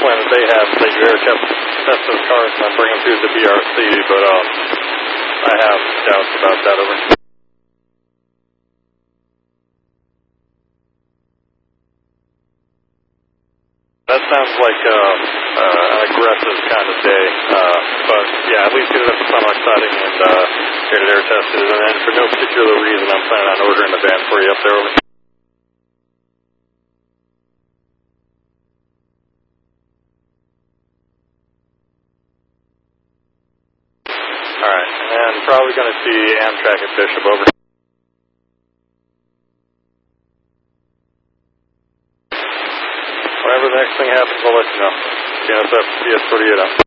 plan that they have that you air test those cars and then bring them through the BRC, but I have doubts about that. Over. That sounds like an aggressive kind of day, but yeah, at least get it up to Sunrock siding and get it air tested, and then for no particular reason, I'm planning on ordering a van for you up there. Over. Alright, and probably going to see Amtrak at Bishop. Over. Whenever the next thing happens, I'll let you know. TNSF, PS48 out.